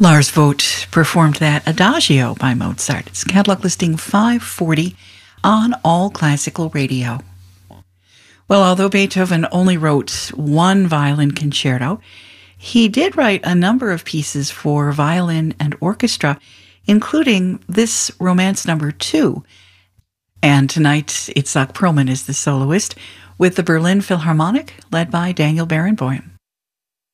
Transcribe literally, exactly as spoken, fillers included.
Lars Vogt performed that Adagio by Mozart. It's catalog listing five forty on All Classical Radio. Well, although Beethoven only wrote one violin concerto, he did write a number of pieces for violin and orchestra, including this Romance Number Two. And tonight, Itzhak Perlman is the soloist with the Berlin Philharmonic, led by Daniel Barenboim.